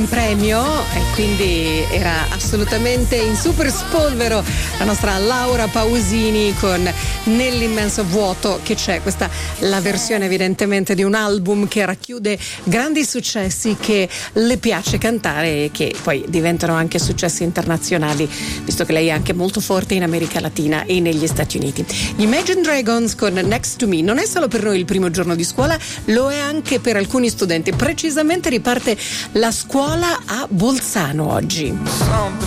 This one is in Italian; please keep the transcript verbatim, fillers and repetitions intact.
premio e quindi era assolutamente in super spolvero la nostra Laura Pausini con Nell'immenso vuoto che c'è. Questa la versione evidentemente di un album che racchiude grandi successi che le piace cantare e che poi diventano anche successi internazionali, visto che lei è anche molto forte in America Latina e negli Stati Uniti. Gli Imagine Dragons con Next to Me non è solo per noi il primo giorno di scuola, lo è anche per alcuni studenti. Precisamente riparte la scuola a Bolzano oggi.